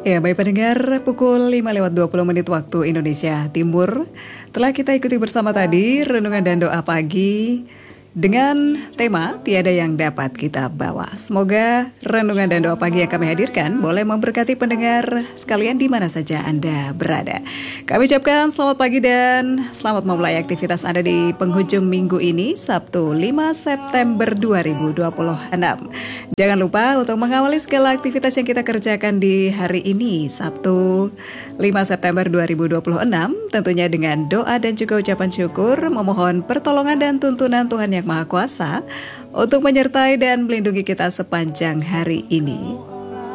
Ya, baik pendengar, pukul 5:20 waktu Indonesia Timur. Telah kita ikuti bersama tadi renungan dan doa pagi dengan tema tiada yang dapat kita bawa. Semoga renungan dan doa pagi yang kami hadirkan boleh memberkati pendengar sekalian di mana saja Anda berada. Kami ucapkan selamat pagi dan selamat memulai aktivitas Anda di penghujung minggu ini, Sabtu 5 September 2026. Jangan lupa untuk mengawali segala aktivitas yang kita kerjakan di hari ini, Sabtu 5 September 2026, tentunya dengan doa dan juga ucapan syukur, memohon pertolongan dan tuntunan Tuhan Yang Maha Kuasa untuk menyertai dan melindungi kita sepanjang hari ini.